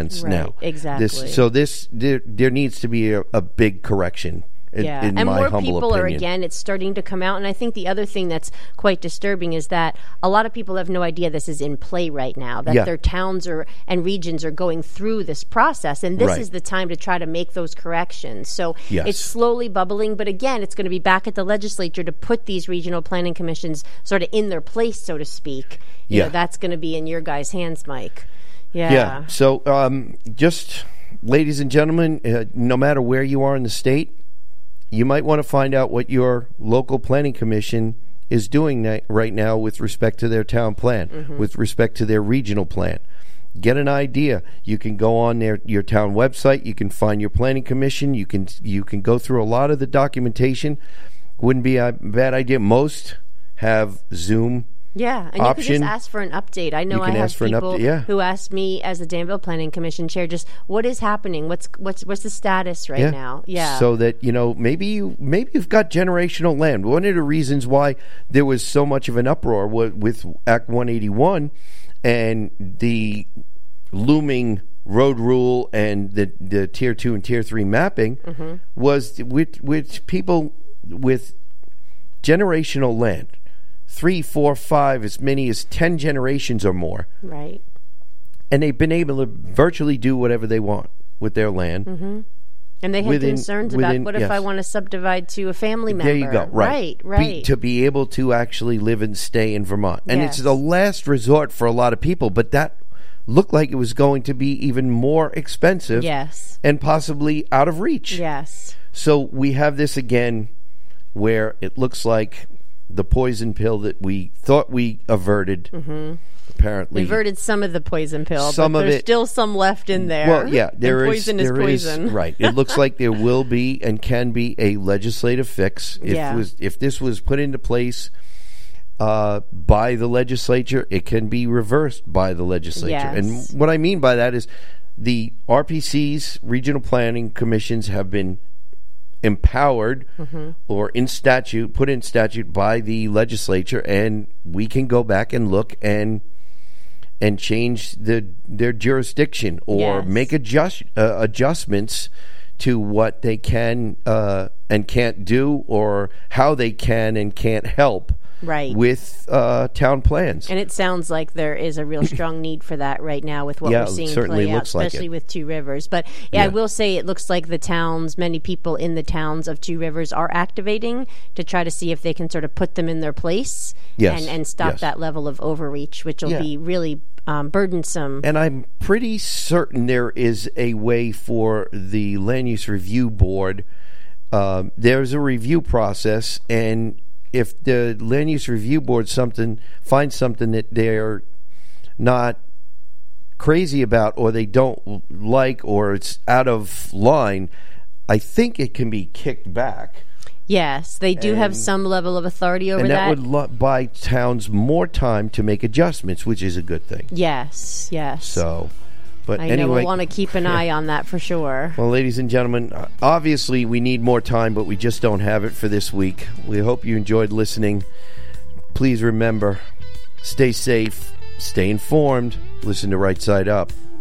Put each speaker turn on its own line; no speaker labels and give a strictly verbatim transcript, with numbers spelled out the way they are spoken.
hands
right,
now.
Exactly.
This, so this there, there needs to be a, a big correction. In,
yeah,
in
and
my
more
humble
people
opinion.
are, again, it's starting to come out. And I think the other thing that's quite disturbing is that a lot of people have no idea this is in play right now, that
yeah.
their towns are and regions are going through this process. And this
right.
is the time to try to make those corrections. So
yes.
it's slowly bubbling. But again, it's going to be back at the legislature to put these regional planning commissions sort of in their place, so to speak. You
yeah.
know, that's going to be in your guys' hands, Mike. Yeah.
Yeah. So um, just, ladies and gentlemen, uh, no matter where you are in the state, you might want to find out what your local planning commission is doing na- right now with respect to their town plan, mm-hmm. with respect to their regional plan. Get an idea. You can go on their your town website. You can find your planning commission. You can you can go through a lot of the documentation. Wouldn't be a bad idea. Most have Zoom.
Yeah, and
option.
You can just ask for an update. I know
you can
I have
ask for
people
an update, yeah.
who ask me as the Danville Planning Commission chair, just what is happening? What's what's what's the status right
yeah.
now? Yeah,
so that you know maybe you maybe you've got generational land. One of the reasons why there was so much of an uproar with, with Act one eighty-one and the looming road rule and the the tier two and tier three mapping mm-hmm. was with with people with generational land. Three, four, five, as many as ten generations or more.
Right.
And they've been able to virtually do whatever they want with their land.
Mm-hmm. And they had
within,
concerns
within,
about what if
yes.
I want to subdivide to a family member?
There you go. Right.
Right, right.
Be, to be able to actually live and stay in Vermont. And
yes.
it's the last resort for a lot of people, but that looked like it was going to be even more expensive.
Yes.
And possibly out of reach.
Yes.
So we have this again where it looks like the poison pill that we thought we averted, mm-hmm. apparently.
We averted some of the poison pill,
some
but
of
there's
it,
still some left in there.
Well, yeah, there
and
is.
Poison
there
is poison.
Is, right. It looks like there will be and can be a legislative fix. If,
yeah.
it was, if this was put into place uh, by the legislature, it can be reversed by the legislature.
Yes.
And what I mean by that is the R P Cs, regional planning commissions, have been empowered mm-hmm. or in statute, put in statute by the legislature, and we can go back and look and and change the their jurisdiction or
yes.
make adjust uh, adjustments to what they can uh, and can't do, or how they can and can't help
right.
with uh, town plans.
And it sounds like there is a real strong need for that right now with what
yeah,
we're seeing
it certainly
play out,
looks like
especially
it.
with Two Rivers. But yeah,
Yeah.
I will say it looks like the towns, many people in the towns of Two Rivers are activating to try to see if they can sort of put them in their place
Yes,
and, and stop
yes.
that level of overreach, which will
Yeah.
be really um, burdensome.
And I'm pretty certain there is a way for the Land Use Review Board. Um, there's a review process, and if the Land Use Review Board something finds something that they're not crazy about, or they don't like, or it's out of line, I think it can be kicked back.
Yes, they do
and,
have some level of authority over
and that.
that.
And that would lo- buy towns more time to make adjustments, which is a good thing.
Yes, yes.
So, but
I
anyway,
know we'll want to keep an eye on that for sure.
Well, ladies and gentlemen, uh, obviously we need more time, but we just don't have it for this week. We hope you enjoyed listening. Please remember, stay safe, stay informed, listen to Right Side Up.